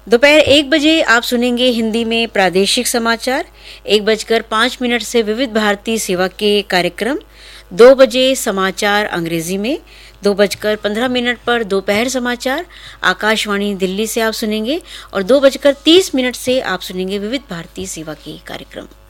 दोपहर 1 बजे आप सुनेंगे हिंदी में प्रादेशिक समाचार। 1:05 से विविध भारती सेवा के कार्यक्रम। 2 बजे समाचार अंग्रेजी में। 2:15 पर दोपहर समाचार आकाशवाणी दिल्ली से आप सुनेंगे और 2:30 से आप सुनेंगे विविध भारती सेवा के कार्यक्रम।